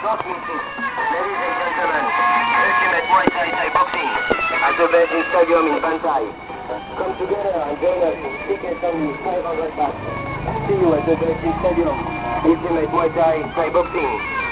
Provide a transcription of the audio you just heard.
Transmitting. Ladies and gentlemen, Ultimate Muay Thai boxing at the Beijing Stadium in Bantai. Come together and join us in tickets only 500 baht. See you at the Beijing Stadium. Ultimate Muay Thai boxing.